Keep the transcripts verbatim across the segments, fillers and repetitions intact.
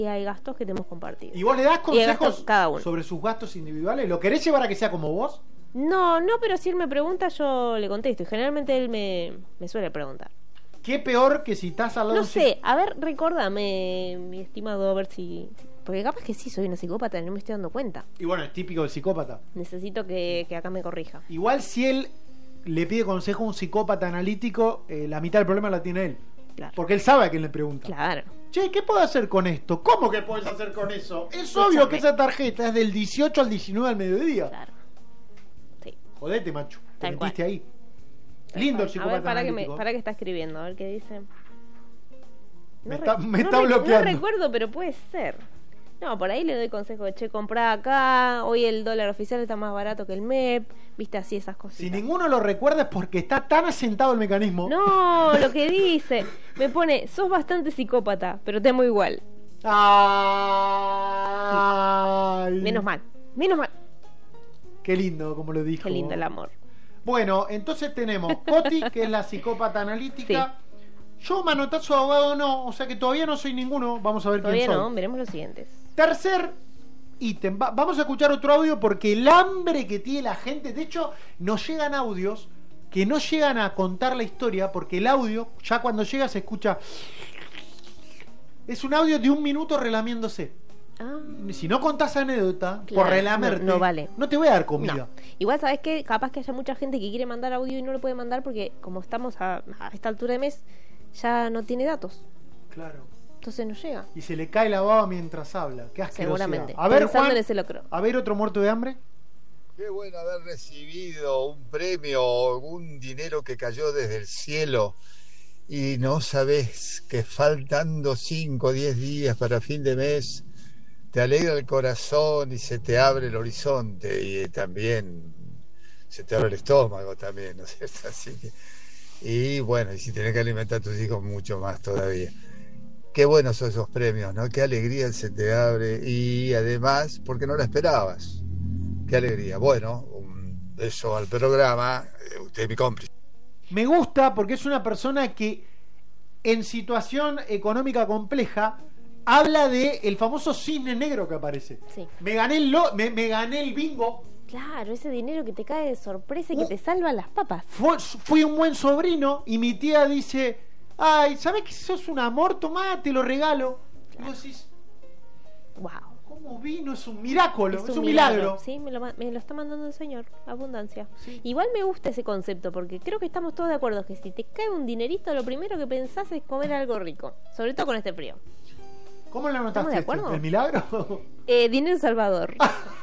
y hay gastos que tenemos compartidos. ¿Y vos le das consejos cada uno sobre sus gastos individuales? ¿Lo querés llevar a que sea como vos? No, no, pero si él me pregunta, yo le contesto. Y generalmente él me, me suele preguntar. ¿Qué peor que si estás al lado No de un sé, a ver, recórdame, mi estimado, a ver si... Porque capaz que sí soy una psicópata y no me estoy dando cuenta. Y bueno, es típico del psicópata. Necesito que, que acá me corrija. Igual si él le pide consejo a un psicópata analítico, eh, la mitad del problema la tiene él. Claro. Porque él sabe a quién le pregunta. Claro. Che, ¿qué puedo hacer con esto? ¿Cómo que puedes hacer con eso? Es obvio que esa tarjeta es del dieciocho al diecinueve al mediodía. Claro. Sí. Jodete, macho. Te Tal metiste cual. ahí. Lindo el A psicópata ver, para que, analítico. me, para que está escribiendo, a ver qué dice. Me No está, re- me no está re- bloqueando. No recuerdo, pero puede ser. No, por ahí le doy consejo de, che, comprá acá, hoy el dólar oficial está más barato que el M E P, viste, así esas cositas. Si ninguno lo recuerda es porque está tan asentado el mecanismo. No, lo que dice, me pone, sos bastante psicópata, pero te amo igual. Ay. Menos mal, menos mal. Qué lindo, como lo dijo. Qué lindo el amor. Bueno, entonces tenemos Coti, que es la psicópata analítica. Sí. Yo, manotazo de abogado, no. O sea que todavía no soy ninguno. Vamos a ver todavía quién soy. No, veremos los siguientes. Tercer ítem. Va, vamos a escuchar otro audio porque el hambre que tiene la gente. De hecho, nos llegan audios que no llegan a contar la historia porque el audio, ya cuando llega, se escucha. Es un audio de un minuto relamiéndose. Ah. Si no contás anécdota, claro, por relamerte, no, no vale. No te voy a dar comida. No. Igual, ¿sabes qué? Capaz que haya mucha gente que quiere mandar audio y no lo puede mandar porque, como estamos a, a esta altura de mes, ya no tiene datos. Claro. Entonces no llega. Y se le cae la baba mientras habla. Qué asquerosidad. Seguramente. A ver, Juan, ese locro. a ver, otro muerto de hambre. Qué bueno haber recibido un premio, un dinero que cayó desde el cielo. Y no sabés que faltando cinco o diez días para fin de mes, te alegra el corazón y se te abre el horizonte y también se te abre el estómago también, ¿no es cierto? Así que, y bueno, y si tenés que alimentar a tus hijos mucho más todavía. Qué buenos son esos premios, ¿no? Qué alegría se te abre y además, porque no la esperabas. Qué alegría. Bueno, un beso al programa, usted es mi cómplice. Me gusta porque es una persona que en situación económica compleja habla de el famoso cisne negro que aparece. Sí. Me gané el lo, me, me gané el bingo. Claro, ese dinero que te cae de sorpresa y que uh, te salva las papas. Fue, fui un buen sobrino y mi tía dice, ay, ¿sabes que sos un amor? Tomá, te lo regalo. Claro. Y vos decís, wow. ¿Cómo vino? Es un milagro, es un, es un milagro. milagro. Sí, me lo, me lo está mandando el Señor, abundancia. Sí. Igual me gusta ese concepto porque creo que estamos todos de acuerdo que si te cae un dinerito, lo primero que pensás es comer algo rico, sobre todo con este frío. ¿Cómo lo notaste? ¿De acuerdo? Este? ¿El milagro? Eh, dinero Salvador.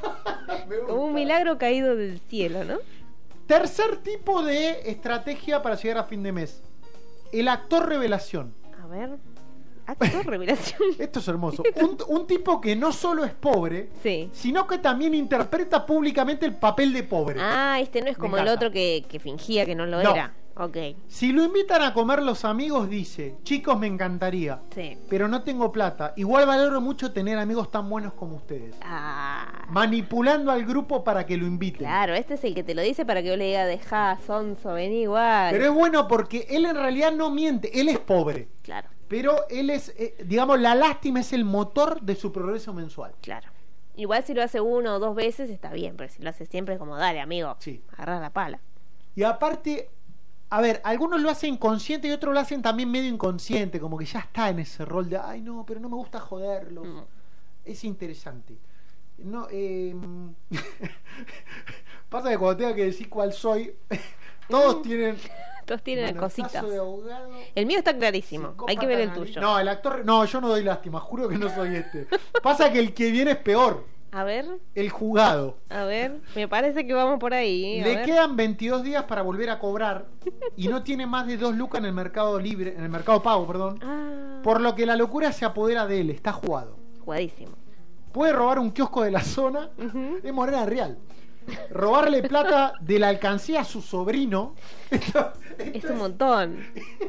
Como un milagro caído del cielo, ¿no? Tercer tipo de estrategia para llegar a fin de mes. El actor revelación. A ver. Actor revelación. Esto es hermoso. Un, un tipo que no solo es pobre, sí, sino que también interpreta públicamente el papel de pobre. Ah, este no es como el otro que, que fingía que no lo no. era. Okay. Si lo invitan a comer los amigos, dice, chicos, me encantaría, sí, pero no tengo plata. Igual valoro mucho tener amigos tan buenos como ustedes. Ah. Manipulando al grupo para que lo inviten. Claro, este es el que te lo dice para que yo le diga, dejá, sonso, vení igual. Pero es bueno porque él en realidad no miente, él es pobre. Claro. Pero él es, eh, digamos, la lástima es el motor de su progreso mensual. Claro. Igual si lo hace uno o dos veces está bien, pero si lo hace siempre es como, dale, amigo, sí, agarra la pala. Y aparte, a ver, algunos lo hacen consciente y otros lo hacen también medio inconsciente, como que ya está en ese rol de, ay no, pero no me gusta joderlos. Mm. Es interesante. No, eh... pasa que cuando tenga que decir cuál soy, todos tienen... Todos tienen cositas. El mío está clarísimo. Hay que ver el tuyo. No, el actor... No, yo no doy lástima. Juro que no soy este. Pasa que el que viene es peor. A ver. El jugado. A ver. Me parece que vamos por ahí. A Le ver. Quedan veintidós días para volver a cobrar y no tiene más de dos lucas en el mercado libre, en el mercado pago, perdón. Ah. Por lo que la locura se apodera de él. Está jugado. Jugadísimo. Puede robar un kiosco de la zona. Uh-huh. Es moneda real. Robarle plata de la alcancía a su sobrino. Esto, esto es un montón.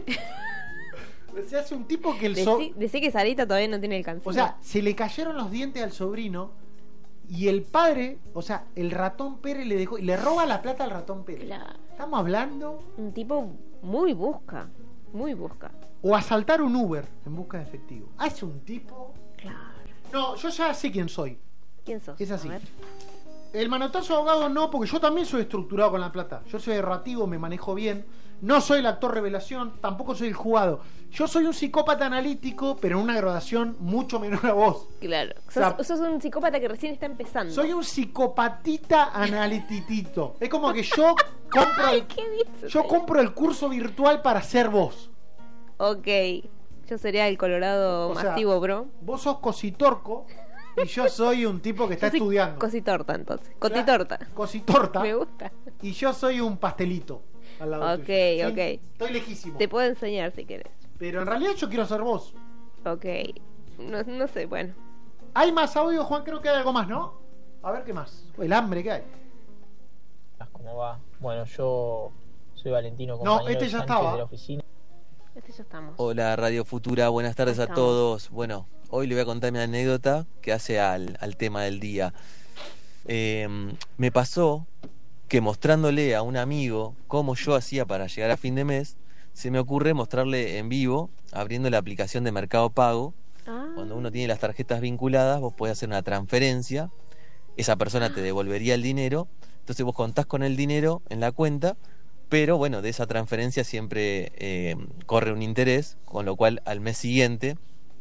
Se hace un tipo que el Decí, so... decí que Sarita todavía no tiene alcancía. O sea, se le cayeron los dientes al sobrino y el padre, o sea, el ratón Pérez le dejó y le roba la plata al ratón Pérez. Claro. Estamos hablando. Un tipo muy busca, muy busca. O asaltar un Uber en busca de efectivo. Ah, es un tipo. Claro. No, yo ya sé quién soy. ¿Quién sos? Es así. A ver. El manotazo abogado no, porque yo también soy estructurado con la plata. Yo soy errativo, me manejo bien. No soy el actor revelación, tampoco soy el jugado. Yo soy un psicópata analítico, pero en una gradación mucho menor a vos. Claro. Sos, O sea, sos un psicópata que recién está empezando. Soy un psicopatita analititito. Es como que yo compro Ay, el, ¿qué dices? yo compro el curso virtual para ser vos. Ok. Yo sería el colorado O sea, masivo, bro. Vos sos cositorco y yo soy un tipo que está Yo soy estudiando. Cositorta, entonces. Cotitorta. Cositorta. Me gusta. Y yo soy un pastelito al lado Ok, tuyo. ok. Estoy lejísimo. Te puedo enseñar si querés. Pero en realidad yo quiero ser vos. Ok. No, no sé, bueno. ¿Hay más audio, Juan? Creo que hay algo más, ¿no? A ver qué más. El hambre que hay. ¿Cómo va? Bueno, yo soy Valentino, No, compañero este de ya Sánchez estaba. de la oficina. Este ya estamos. Hola Radio Futura, buenas tardes Ahí a estamos. todos. Bueno, hoy le voy a contar mi anécdota que hace al, al tema del día. Eh, me pasó que mostrándole a un amigo cómo yo hacía para llegar a fin de mes, se me ocurre mostrarle en vivo, abriendo la aplicación de Mercado Pago. Ah. Cuando uno tiene las tarjetas vinculadas, vos podés hacer una transferencia, esa persona te devolvería el dinero, entonces vos contás con el dinero en la cuenta, pero bueno, de esa transferencia siempre eh, corre un interés, con lo cual al mes siguiente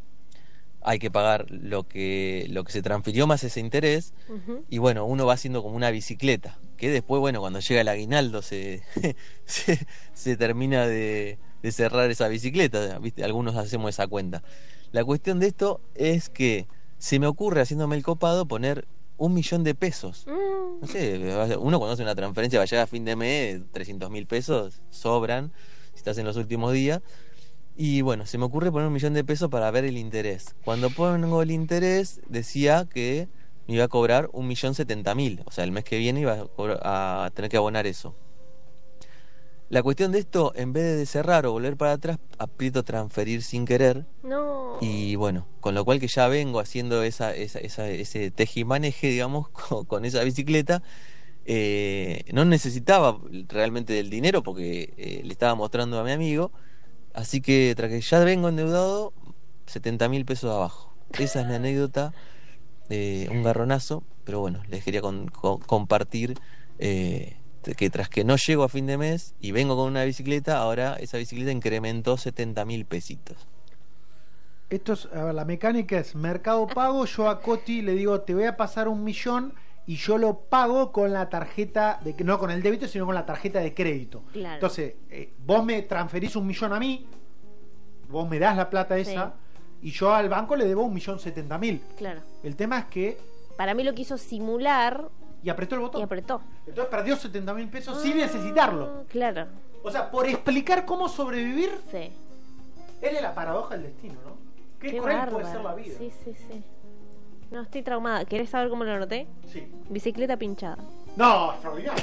hay que pagar lo que, lo que se transfirió más ese interés, Ujú. y bueno, uno va haciendo como una bicicleta, que después, bueno, cuando llega el aguinaldo se, se, se termina de, de cerrar esa bicicleta, ¿viste? Algunos hacemos esa cuenta. La cuestión de esto es que se me ocurre, haciéndome el copado, poner un millón de pesos. Mm. No sé, uno cuando hace una transferencia va a llegar a fin de mes, trescientos mil pesos sobran, si estás en los últimos días. Y bueno, se me ocurre poner un millón de pesos para ver el interés. Cuando pongo el interés, decía que me iba a cobrar un millón setenta mil. O sea, el mes que viene iba a, cobrar- a tener que abonar eso. La cuestión de esto, en vez de cerrar o volver para atrás, aprieto transferir sin querer. No. Y bueno, con lo cual que ya vengo haciendo esa, esa, esa, ese tejimaneje, digamos, con, con esa bicicleta. Eh, no necesitaba realmente del dinero porque eh, le estaba mostrando a mi amigo. Así que tras que ya vengo endeudado, setenta mil pesos abajo. Esa es mi anécdota, eh, un garronazo, pero bueno, les quería con- con- compartir eh, que tras que no llego a fin de mes y vengo con una bicicleta, ahora esa bicicleta incrementó setenta mil pesitos. Esto es, a ver, la mecánica es Mercado Pago. Yo a Coti le digo, te voy a pasar un millón y yo lo pago con la tarjeta, de, no con el débito, sino con la tarjeta de crédito. Claro. Entonces, eh, vos me transferís un millón a mí, vos me das la plata esa, y yo al banco le debo un millón setenta mil. Claro. El tema es que, Para mí lo quiso simular y apretó el botón. y apretó. Entonces perdió setenta mil pesos sin necesitarlo. Ah, Claro. O sea, por explicar cómo sobrevivir, Sí. es la paradoja del destino, ¿no? Qué, Qué cruel bárbaro. puede ser la vida. Sí, sí, sí. No, estoy traumada. ¿Querés saber cómo lo noté? Sí. Bicicleta pinchada. No, extraordinario.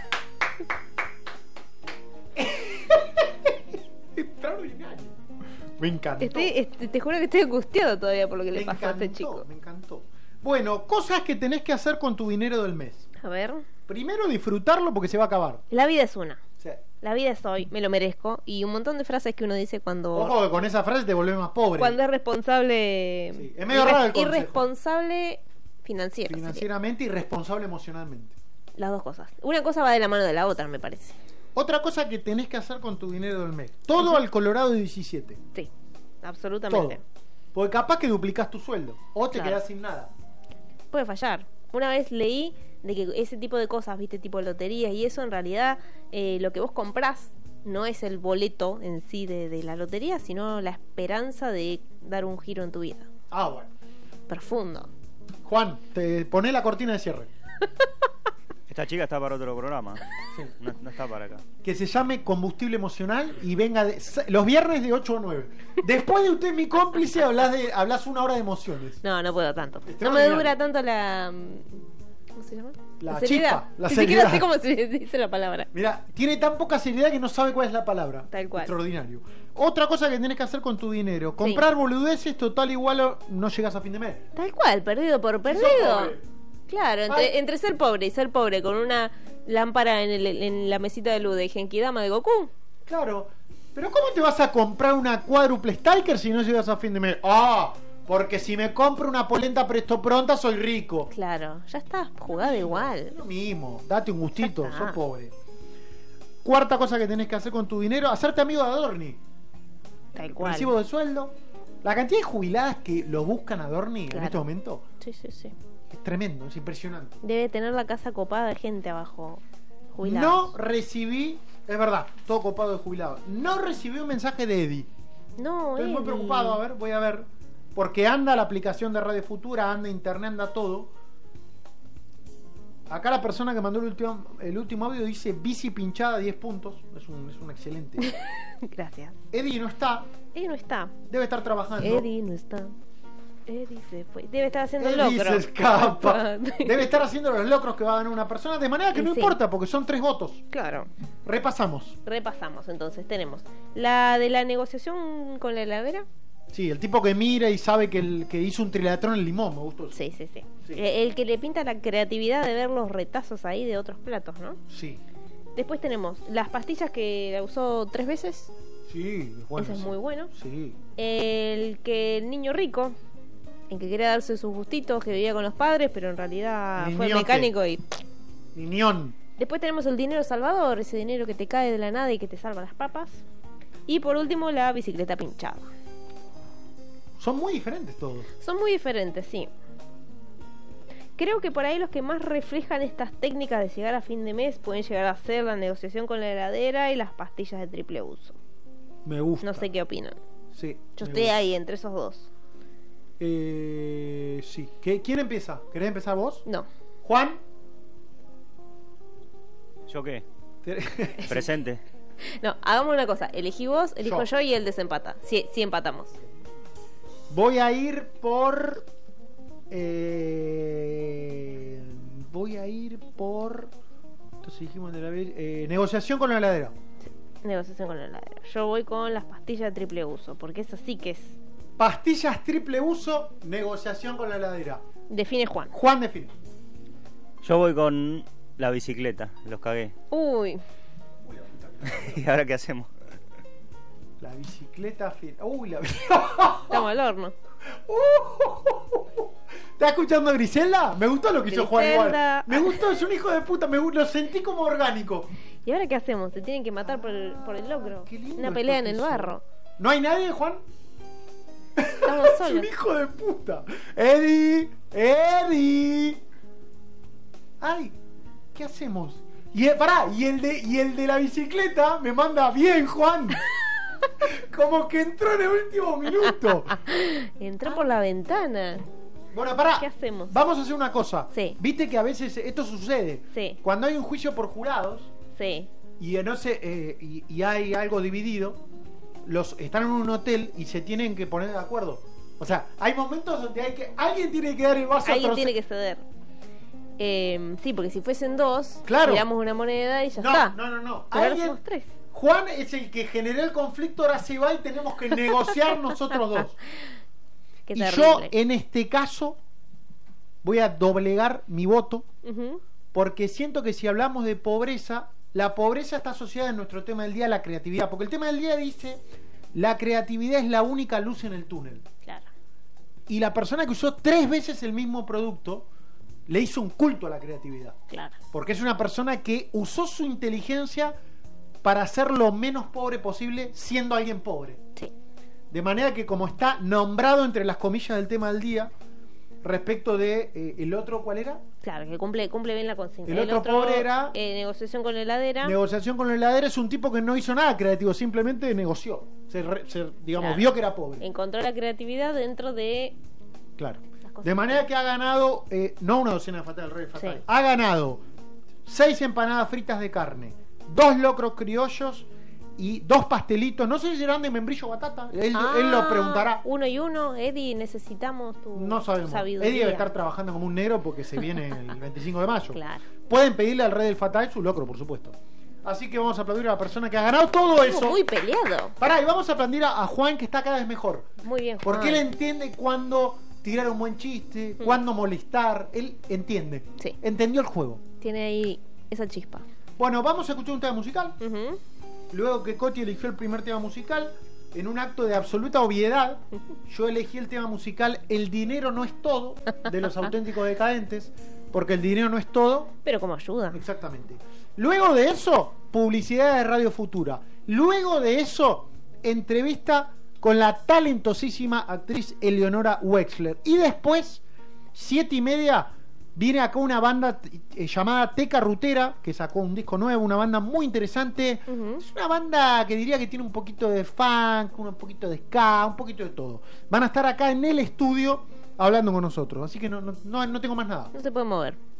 Extraordinario. Me encantó. Estoy, este, te juro que estoy angustiado todavía por lo que me le pasó a este encantó, chico. Me encantó. Bueno, cosas que tenés que hacer con tu dinero del mes. A ver. Primero, disfrutarlo porque se va a acabar. La vida es una. O sea, La vida es hoy, me lo merezco. Y un montón de frases que uno dice cuando, ojo que con esa frase te volvés más pobre. cuando es responsable. Sí, es medio raro el consejo. Irresponsable financiero. sería. Financieramente y responsable emocionalmente. Las dos cosas. Una cosa va de la mano de la otra, me parece. Otra cosa que tenés que hacer con tu dinero del mes. Todo Ujú. al Colorado diecisiete. Sí, Todo. absolutamente. Porque capaz que duplicás tu sueldo. O te Claro. quedás sin nada. Puede fallar. Una vez leí de que ese tipo de cosas, viste, tipo loterías y eso, en realidad eh, lo que vos comprás no es el boleto en sí de, de la lotería, sino la esperanza de dar un giro en tu vida. Ah, bueno. Profundo. Juan, te poné la cortina de cierre. Esta chica está para otro programa. Sí. No, no está para acá. Que se llame Combustible Emocional y venga de- los viernes de ocho a nueve. Después de usted, mi cómplice, hablas, de, hablas una hora de emociones. No, no puedo tanto. No me Extraordinario. dura tanto la... ¿Cómo se llama? La seriedad. chispa, la Ni siquiera seriedad. sé cómo se dice la palabra. Mira, tiene tan poca seriedad que no sabe cuál es la palabra. Tal cual. Extraordinario. Otra cosa que tenés que hacer con tu dinero. Comprar boludeces total igual o no llegas a fin de mes. Tal cual, perdido por sos perdido. pobre. Claro, Ay. entre, entre ser pobre y ser pobre con una lámpara en, el- en la mesita de luz de Genkidama de Goku. Claro. Pero ¿cómo te vas a comprar una cuádruple Stalker si no llegas a fin de mes? Ah, Porque si me compro una polenta presto pronta, soy rico. Claro, ya está, jugada igual. Es lo mismo, date un gustito, Ya está. sos pobre. Cuarta cosa que tenés que hacer con tu dinero, hacerte amigo de Adorni. Tal cual. Recibo de sueldo. La cantidad de jubiladas que lo buscan a Adorni Claro. en este momento Sí, sí, sí. es tremendo, es impresionante. Debe tener la casa copada de gente abajo. Jubilados. No recibí, es verdad, todo copado de jubilados. No recibí un mensaje de Eddie. No, Estoy muy Eddie. preocupado, a ver, voy a ver. Porque anda la aplicación de Radio Futura, anda internet, anda todo. Acá la persona que mandó el último, el último audio dice bici pinchada diez puntos. Es un, es un excelente. Gracias. Eddie no está, Eddie no está. debe estar trabajando. Eddie no está. Eddie se fue. Debe estar haciendo el Eddie locro. se escapa. Debe estar haciendo los locros que va a ganar una persona. De manera que no Sí. importa, porque son tres votos. Claro. Repasamos. Repasamos entonces. Tenemos la de la negociación con la heladera. Sí, el tipo que mira y sabe que, el, que hizo un trilatrón en limón, me gustó eso. Sí, sí, sí. Sí. Eh, El que le pinta la creatividad de ver los retazos ahí de otros platos, ¿no? Sí, Después tenemos las pastillas que la usó tres veces. sí, es bueno. Ese es sí. muy bueno. Sí. El que el niño rico, el que quería darse sus gustitos, que vivía con los padres, pero en realidad fue Niñote. mecánico y... Niñón. Después tenemos el dinero salvador, ese dinero que te cae de la nada y que te salva las papas. Y por último la bicicleta pinchada. Son muy diferentes todos. Son muy diferentes, sí. Creo que por ahí los que más reflejan estas técnicas de llegar a fin de mes pueden llegar a ser la negociación con la heladera y las pastillas de triple uso. Me gusta. No sé qué opinan. Sí. Yo me estoy gusta. ahí entre esos dos. Eh, sí. ¿Qué- ¿Quién empieza? ¿Querés empezar vos? No. Juan. ¿Yo qué? Te- Presente. No, hagamos una cosa. Elegí vos, elijo Yo. yo, y él desempata. Si, si empatamos. Voy a ir por. eh, voy a ir por. Entonces dijimos de la eh, negociación con la heladera. Negociación con la heladera. Yo voy con las pastillas de triple uso, porque eso sí que es. Pastillas triple uso, negociación con la heladera. Define Juan. Juan define. Yo voy con la bicicleta. Los cagué. Uy, ¿Y ahora qué hacemos? La bicicleta. fi- Uy, la. estamos al horno. ¿Estás escuchando a Griselda? Me gustó lo que hizo Juan igual. Griselda. Me gustó, es un hijo de puta. Me, gu- lo sentí como orgánico. ¿Y ahora qué hacemos? Se tienen que matar por el, por el locro. Qué lindo Una esto pelea en que el hizo. barro. ¿No hay nadie, Juan? Estamos Es un solos. hijo de puta. Eddie, Eddie. Ay, ¿qué hacemos? Y el, pará, y el de y el de la bicicleta me manda bien, Juan. Como que entró en el último minuto. Entró por la ventana. Bueno, pará. ¿Qué hacemos? Vamos a hacer una cosa. Sí. Viste que a veces esto sucede. Sí. Cuando hay un juicio por jurados Sí. y no sé, eh, y, y hay algo dividido, los están en un hotel y se tienen que poner de acuerdo. O sea, hay momentos donde hay que alguien tiene que dar el vaso a Alguien otro. tiene que ceder. Eh, sí, porque si fuesen dos, Claro. tiramos una moneda y ya No, está. no, no, no. Pero ahora Alguien- somos tres. Juan es el que generó el conflicto, ahora se va y tenemos que negociar nosotros dos. Qué Y terrible. yo, en este caso, voy a doblegar mi voto, Ujú. porque siento que si hablamos de pobreza, la pobreza está asociada en nuestro tema del día a la creatividad. Porque el tema del día dice, la creatividad es la única luz en el túnel. Claro. Y la persona que usó tres veces el mismo producto, le hizo un culto a la creatividad. Claro. Porque es una persona que usó su inteligencia para ser lo menos pobre posible siendo alguien pobre. Sí. De manera que como está nombrado entre las comillas del tema del día, respecto de eh, el otro, ¿cuál era? Claro, que cumple, cumple bien la consigna. El otro pobre era- eh, negociación con la heladera. Negociación con la heladera, es un tipo que no hizo nada creativo, simplemente negoció. Se, re- se, digamos, Claro. vio que era pobre. Encontró la creatividad dentro de Claro. las cosas. De manera que ha ganado, eh, no una docena de fatal, rey fatal. Sí. Ha ganado seis empanadas fritas de carne, dos locros criollos y dos pastelitos. No sé si serán de membrillo o batata. Él, Ah, él lo preguntará. Uno y uno, Eddie, necesitamos tu No sabemos. sabiduría. Eddie debe estar trabajando como un negro porque se viene el veinticinco de mayo. Claro. Pueden pedirle al rey del fatal su locro, por supuesto. Así que vamos a aplaudir a la persona que ha ganado todo Estuvo eso. muy peleado. Pará, y vamos a aplaudir a, a Juan, que está cada vez mejor. Muy bien, Juan. Porque él entiende cuándo tirar un buen chiste, cuándo molestar. Él entiende. Sí. Entendió el juego. Tiene ahí esa chispa. Bueno, vamos a escuchar un tema musical. Ujú. Luego que Coti eligió el primer tema musical, en un acto de absoluta obviedad, yo elegí el tema musical El dinero no es todo, de Los Auténticos Decadentes, porque el dinero no es todo. Pero como ayuda. Exactamente. Luego de eso, publicidad de Radio Futura. Luego de eso, entrevista con la talentosísima actriz Eleonora Wexler. Y después, siete y media, viene acá una banda eh, llamada Teca Rutera, que sacó un disco nuevo, una banda muy interesante. Uh-huh. Es una banda que diría que tiene un poquito de funk, un poquito de ska, un poquito de todo. Van a estar acá en el estudio hablando con nosotros, así que no, no, no, no tengo más nada. No se puede mover.